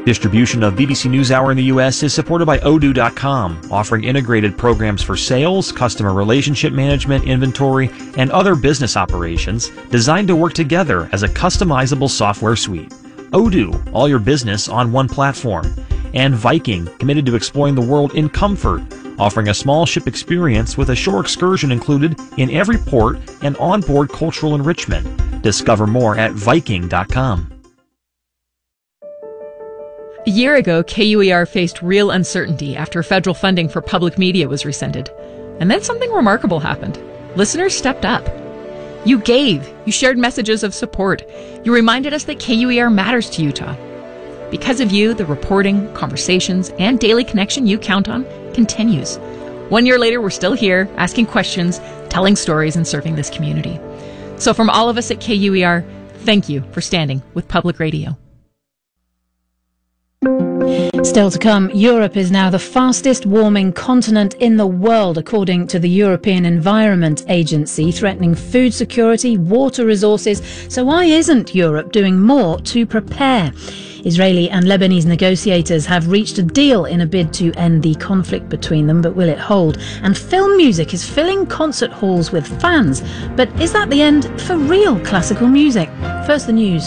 Distribution of BBC NewsHour in the U.S. is supported by Odoo.com, offering integrated programs for sales, customer relationship management, inventory, and other business operations designed to work together as a customizable software suite. Odoo, all your business on one platform. And Viking, committed to exploring the world in comfort, offering a small ship experience with a shore excursion included in every port and onboard cultural enrichment. Discover more at Viking.com. A year ago, KUER faced real uncertainty after federal funding for public media was rescinded. And then something remarkable happened. Listeners stepped up. You gave. You shared messages of support. You reminded us that KUER matters to Utah. Because of you, the reporting, conversations, and daily connection you count on continues. 1 year later, we're still here, asking questions, telling stories, and serving this community. So from all of us at KUER, thank you for standing with public radio. Still to come, Europe is now the fastest warming continent in the world, according to the European Environment Agency, threatening food security, water resources. So why isn't Europe doing more to prepare? Israeli and Lebanese negotiators have reached a deal in a bid to end the conflict between them, but will it hold? And film music is filling concert halls with fans. But is that the end for real classical music? First, the news.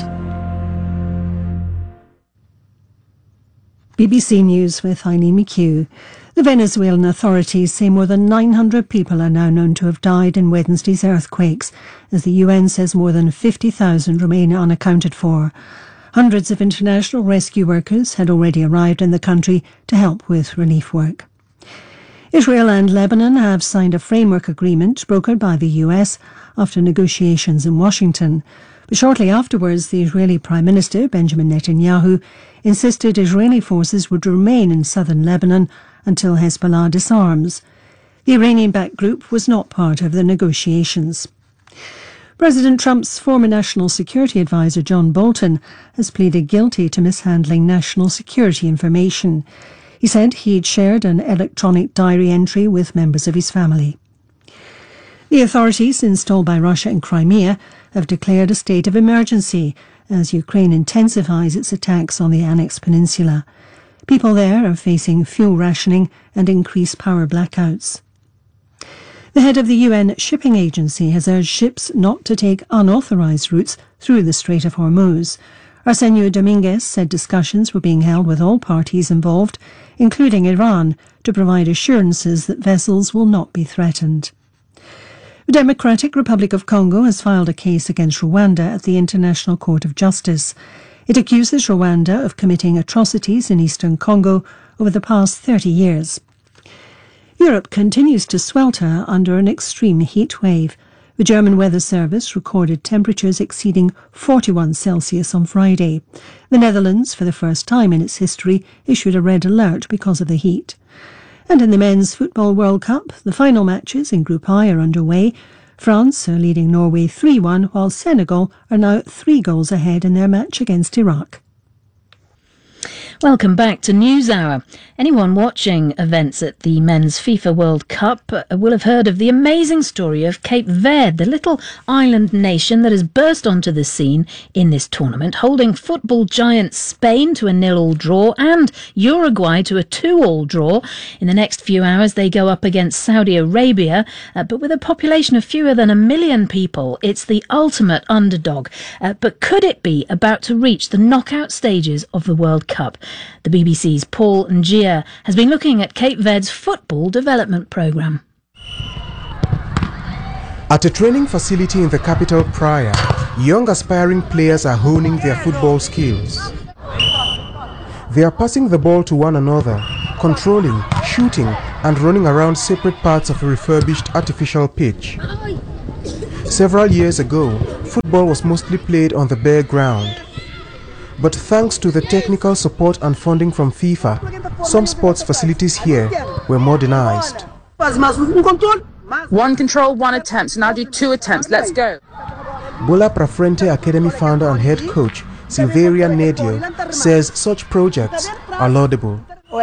BBC News with Eileen McHugh. The Venezuelan authorities say more than 900 people are now known to have died in Wednesday's earthquakes, as the UN says more than 50,000 remain unaccounted for. Hundreds of international rescue workers had already arrived in the country to help with relief work. Israel and Lebanon have signed a framework agreement brokered by the US after negotiations in Washington. But shortly afterwards, the Israeli Prime Minister, Benjamin Netanyahu, insisted Israeli forces would remain in southern Lebanon until Hezbollah disarms. The Iranian-backed group was not part of the negotiations. President Trump's former National Security Advisor, John Bolton, has pleaded guilty to mishandling national security information. He said he'd shared an electronic diary entry with members of his family. The authorities installed by Russia in Crimea have declared a state of emergency as Ukraine intensifies its attacks on the annexed peninsula. People there are facing fuel rationing and increased power blackouts. The head of the UN Shipping Agency has urged ships not to take unauthorised routes through the Strait of Hormuz. Arsenio Dominguez said discussions were being held with all parties involved, including Iran, to provide assurances that vessels will not be threatened. The Democratic Republic of Congo has filed a case against Rwanda at the International Court of Justice. It accuses Rwanda of committing atrocities in eastern Congo over the past 30 years. Europe continues to swelter under an extreme heat wave. The German Weather Service recorded temperatures exceeding 41 Celsius on Friday. The Netherlands, for the first time in its history, issued a red alert because of the heat. And in the Men's Football World Cup, the final matches in Group I are underway. France are leading Norway 3-1, while Senegal are now 3 goals ahead in their match against Iraq. Welcome back to NewsHour. Anyone watching events at the Men's FIFA World Cup will have heard of the amazing story of Cape Verde, the little island nation that has burst onto the scene in this tournament, holding football giant Spain to a 0-0 draw and Uruguay to a 2-2 draw. In the next few hours, they go up against Saudi Arabia, but with a population of fewer than 1 million people, it's the ultimate underdog. But could it be about to reach the knockout stages of the World Cup? The BBC's Paul Njia has been looking at Cape Verde's football development programme. At a training facility in the capital, Praia, young aspiring players are honing their football skills. They are passing the ball to one another, controlling, shooting and running around separate parts of a refurbished artificial pitch. Several years ago, football was mostly played on the bare ground. But thanks to the technical support and funding from FIFA, some sports facilities here were modernized. One control, one attempt. So now do 2 attempts. Let's go. Bola Prafrente Academy founder and head coach Silveria Nedio says such projects are laudable.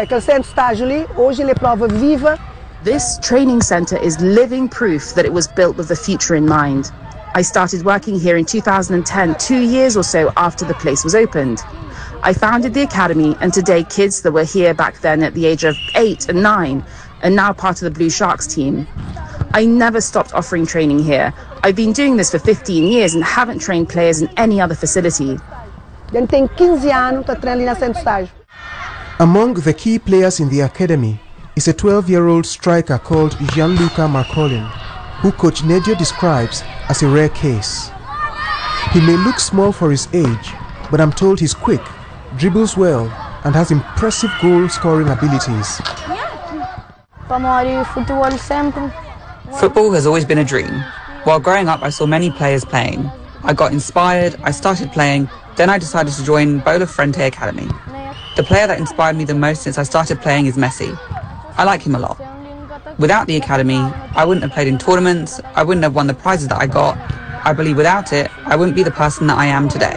This training center is living proof that it was built with the future in mind. I started working here in 2010, 2 years or so after the place was opened. I founded the academy, and today kids that were here back then at the age of 8 and 9 are now part of the Blue Sharks team. I never stopped offering training here. I've been doing this for 15 years and haven't trained players in any other facility. Ele tem 15 anos, está treinando ali na estágio. Among the key players in the academy is a 12-year-old striker called Gianluca Marcolin, who Coach Nedio describes as a rare case. He may look small for his age, but I'm told he's quick, dribbles well, and has impressive goal-scoring abilities. Football has always been a dream. While growing up, I saw many players playing. I got inspired, I started playing, then I decided to join Bola Frente Academy. The player that inspired me the most since I started playing is Messi. I like him a lot. Without the academy, I wouldn't have played in tournaments, I wouldn't have won the prizes that I got. I believe without it, I wouldn't be the person that I am today.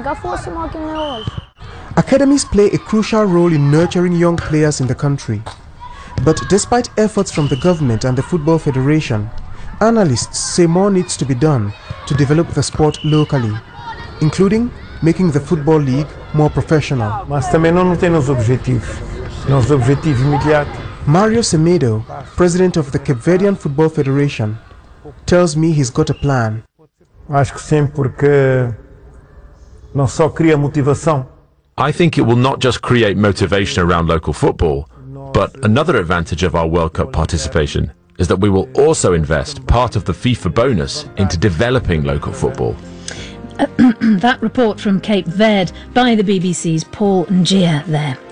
Academies play a crucial role in nurturing young players in the country. But despite efforts from the government and the Football Federation, analysts say more needs to be done to develop the sport locally, including making the Football League more professional. Mas também não tem nos objetivos. Nos objetivos imediatos. Mario Semedo, president of the Cape Verdean Football Federation, tells me he's got a plan. Acho que sim, porque não só cria motivação. I think it will not just create motivation around local football, but another advantage of our World Cup participation is that we will also invest part of the FIFA bonus into developing local football. That report from Cape Verde by the BBC's Paul Njia there.